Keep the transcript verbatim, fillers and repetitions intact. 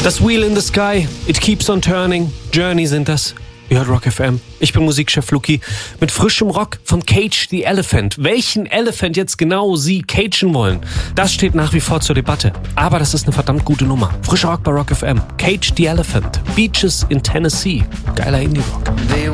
Das Wheel in the Sky, It Keeps on Turning, Journey sind das. Ihr hört Rock F M. Ich bin Musikchef Luki mit frischem Rock von Cage the Elephant. Welchen Elephant jetzt genau Sie cagen wollen, das steht nach wie vor zur Debatte. Aber das ist eine verdammt gute Nummer. Frischer Rock bei Rock F M. Cage the Elephant. Beaches in Tennessee. Geiler Indie-Rock.